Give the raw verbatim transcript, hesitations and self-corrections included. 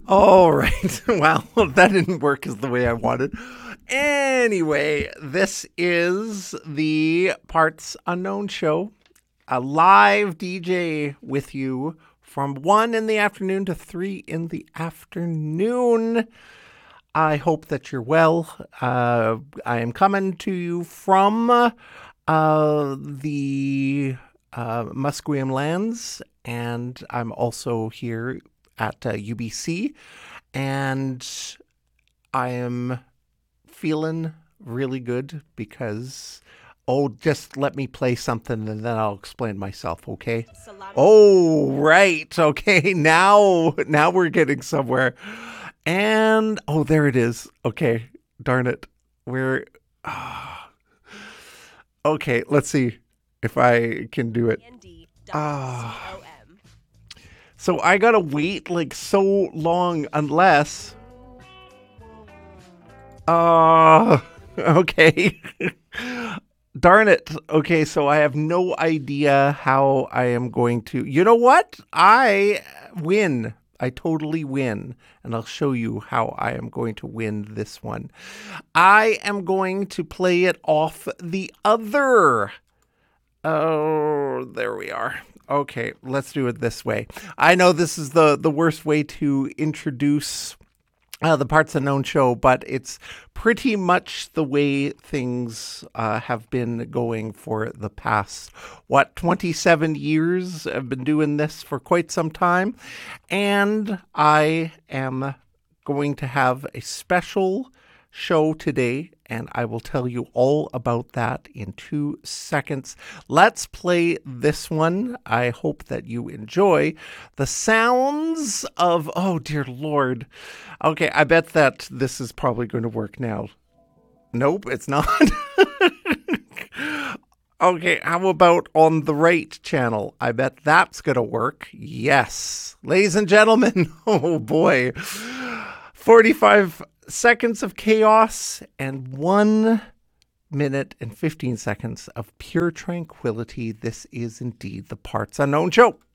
All right. Well, that didn't work as the way I wanted. Anyway, this is the Parts Unknown show. A live D J with you from one in the afternoon to three in the afternoon. I hope that you're well. Uh, I am coming to you from uh, the uh, Musqueam lands, and I'm also here at uh, U B C, and I am feeling really good because, oh, just let me play something and then I'll explain myself, okay? Salami. Oh, right. Okay, now, now we're getting somewhere. And, oh, there it is. Okay, darn it. We're, ah. Okay, let's see if I can do it. Ah. So I gotta wait like so long unless... Uh, okay. Darn it. Okay, so I have no idea how I am going to... You know what? I win. I totally win. And I'll show you how I am going to win this one. I am going to play it off the other... Oh, there we are. Okay, let's do it this way. I know this is the, the worst way to introduce uh, the Parts Unknown show, but it's pretty much the way things uh, have been going for the past, what, twenty-seven years? I've been doing this for quite some time, and I am going to have a special show today, and I will tell you all about that in two seconds. Let's play this one. I hope that you enjoy the sounds of, oh dear Lord. Okay, I bet that this is probably going to work now. Nope, it's not. Okay, how about on the right channel? I bet that's going to work. Yes. Ladies and gentlemen, oh boy. forty-five seconds of chaos and one minute and fifteen seconds of pure tranquility. This is indeed the Parts Unknown show.